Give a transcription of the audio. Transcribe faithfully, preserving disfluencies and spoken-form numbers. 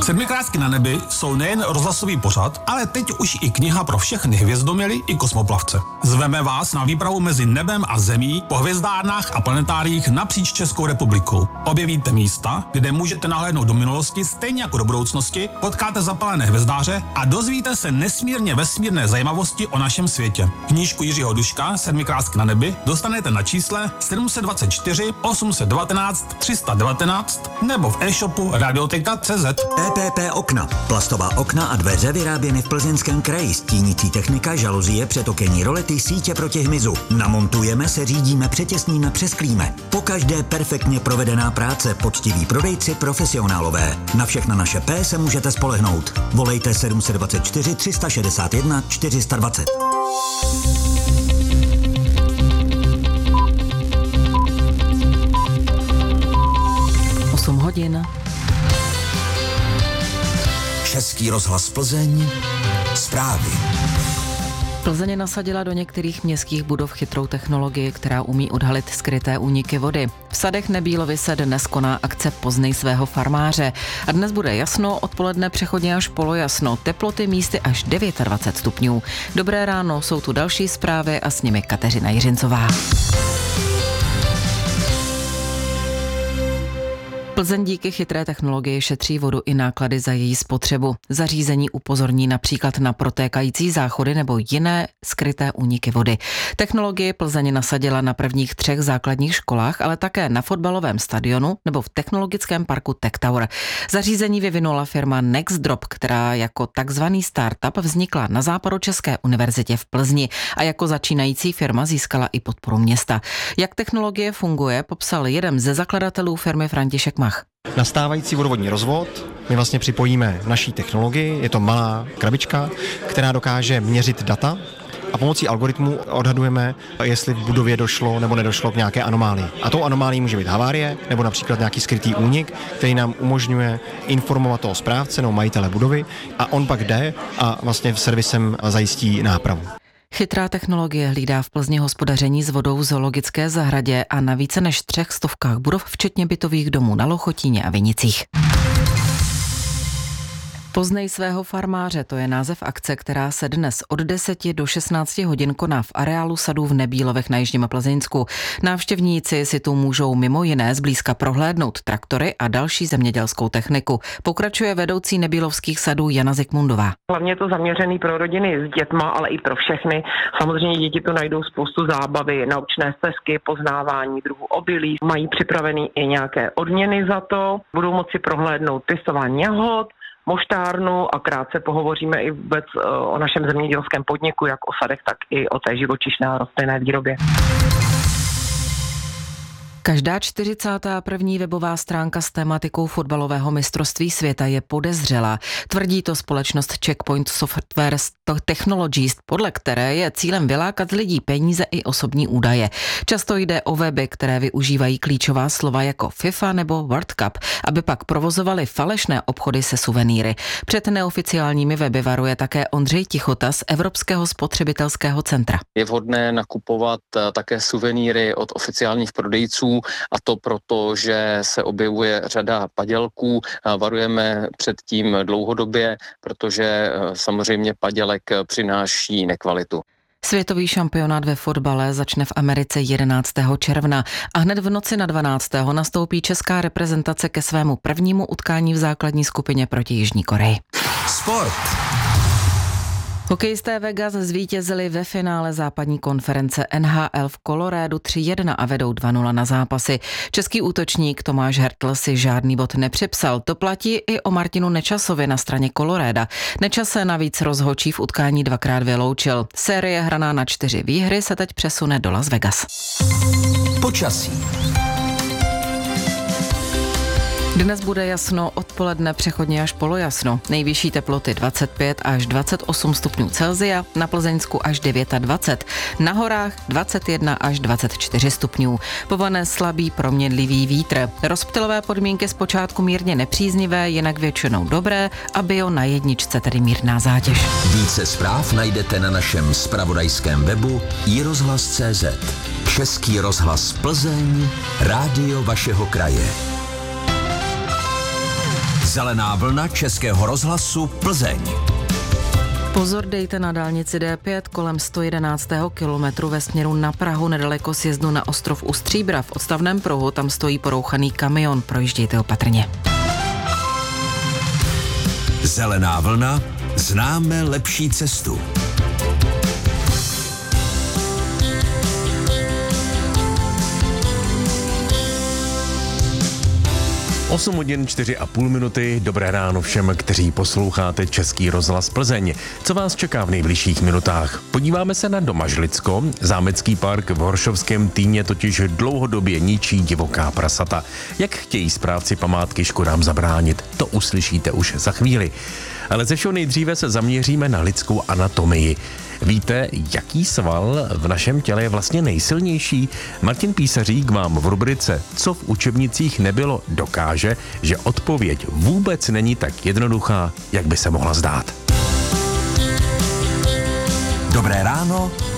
Sedmikrásky na nebi jsou nejen rozhlasový pořad, ale teď už i kniha pro všechny hvězdoměly i kosmoplavce. Zveme vás na výpravu mezi nebem a zemí po hvězdárnách a planetáriích napříč Českou republikou. Objevíte místa, kde můžete nahlédnout do minulosti stejně jako do budoucnosti, potkáte zapalené hvězdáře a dozvíte se nesmírně vesmírné zajímavosti o našem světě. Knížku Jiřího Duška Sedmikrásky na nebi dostanete na čísle sedm dva čtyři osm jedna devět tři jedna devět nebo v e-shopu radioteka tečka cé zet. E P P Okna. Plastová okna a dveře vyráběny v Plzeňském kraji. Stínící technika, žaluzie, přetokenní rolety, sítě proti hmyzu. Namontujeme, se řídíme, přetěsníme, přesklíme. Pokaždé perfektně provedená práce, poctiví prodejci, profesionálové. Na všechna naše P se můžete spolehnout. Volejte sedm dva čtyři tři šest jedna čtyři dva zet. osm hodin. Český rozhlas Plzeň. Zprávy. Plzeň nasadila do některých městských budov chytrou technologii, která umí odhalit skryté úniky vody. V sadech Nebílovy se dnes koná akce Poznej svého farmáře. A dnes bude jasno, odpoledne přechodně až polojasno, teploty místy až dvacet devět stupňů. Dobré ráno, jsou tu další zprávy a s nimi Kateřina Jiřincová. Plzeň díky chytré technologii šetří vodu i náklady za její spotřebu. Zařízení upozorní například na protékající záchody nebo jiné skryté úniky vody. Technologii Plzeň nasadila na prvních třech základních školách, ale také na fotbalovém stadionu nebo v technologickém parku Tech Tower. Zařízení vyvinula firma Nextdrop, která jako takzvaný startup vznikla na Západočeské univerzitě v Plzni a jako začínající firma získala i podporu města. Jak technologie funguje, popsal jeden ze zakladatelů firmy František Mach. Na stávající vodovodní rozvod my vlastně připojíme naší technologii, je to malá krabička, která dokáže měřit data a pomocí algoritmu odhadujeme, jestli v budově došlo nebo nedošlo k nějaké anomálii. A tou anomálií může být havárie nebo například nějaký skrytý únik, který nám umožňuje informovat toho správce nebo majitele budovy a on pak jde a vlastně servisem zajistí nápravu. Chytrá technologie hlídá v Plzni hospodaření s vodou v zoologické zahradě a na více než třech stovkách budov, včetně bytových domů na Lochotíně a Vinicích. Poznej svého farmáře, to je název akce, která se dnes od deseti do šestnácti hodin koná v areálu sadů v Nebílovech na Jižním Plzeňsku. Návštěvníci si tu můžou mimo jiné zblízka prohlédnout traktory a další zemědělskou techniku. Pokračuje vedoucí nebílovských sadů Jana Zikmundová. Hlavně je to zaměřený pro rodiny s dětma, ale i pro všechny. Samozřejmě děti tu najdou spoustu zábavy, naučné stezky, poznávání druhů obilí. Mají připravený i nějaké odměny za to. Budou moci prohlédnout pěstování jahod, moštárnu a krátce pohovoříme i vůbec o našem zemědělském podniku, jak o sadech, tak i o té živočišné a rostlinné výrobě. Každá čtyřicátá první webová stránka s tématikou fotbalového mistrovství světa je podezřelá. Tvrdí to společnost Checkpoint Software Technologies, podle které je cílem vylákat z lidí peníze i osobní údaje. Často jde o weby, které využívají klíčová slova jako FIFA nebo World Cup, aby pak provozovali falešné obchody se suvenýry. Před neoficiálními weby varuje také Ondřej Tichota z Evropského spotřebitelského centra. Je vhodné nakupovat také suvenýry od oficiálních prodejců, a to proto, že se objevuje řada padělků. Varujeme před tím dlouhodobě, protože samozřejmě padělek přináší nekvalitu. Světový šampionát ve fotbale začne v Americe jedenáctého června a hned v noci na dvanáctého nastoupí česká reprezentace ke svému prvnímu utkání v základní skupině proti Jižní Koreji. Sport. Hokejisté Vegas zvítězili ve finále západní konference N H L v Coloradu tři jedna a vedou dva nula na zápasy. Český útočník Tomáš Hertl si žádný bod nepřipsal. To platí i o Martinu Nečasovi na straně Colorada. Nečas se navíc rozhodčí v utkání dvakrát vyloučil. Série hraná na čtyři výhry se teď přesune do Las Vegas. Počasí. Dnes bude jasno, odpoledne přechodně až polojasno. Nejvyšší teploty dvacet pět až dvacet osm stupňů Celsia, na Plzeňsku až dvacet devět, na horách dvacet jedna až dvacet čtyři stupňů. Povane slabý proměnlivý vítr. Rozptylové podmínky zpočátku mírně nepříznivé, jinak většinou dobré a bio na jedničce, tedy mírná zátěž. Více zpráv najdete na našem zpravodajském webu i rozhlas tečka cé zet. Český rozhlas Plzeň, rádio vašeho kraje. Zelená vlna Českého rozhlasu Plzeň. Pozor dejte na dálnici D pět kolem sto jedenáctého kilometru ve směru na Prahu nedaleko sjezdu na Ostrov u Stříbra. V odstavném pruhu tam stojí porouchaný kamion, projíždějte opatrně. Zelená vlna, známe lepší cestu. osm hodin čtyři a půl minuty, dobré ráno všem, kteří posloucháte Český rozhlas Plzeň. Co vás čeká v nejbližších minutách? Podíváme se na Domažlicko. Zámecký park v Horšovském Týně totiž dlouhodobě ničí divoká prasata. Jak chtějí správci památky škodám zabránit, to uslyšíte už za chvíli. Ale ze všeho nejdříve se zaměříme na lidskou anatomii. Víte, jaký sval v našem těle je vlastně nejsilnější? Martin Písařík vám v rubrice Co v učebnicích nebylo dokáže, že odpověď vůbec není tak jednoduchá, jak by se mohla zdát. Dobré ráno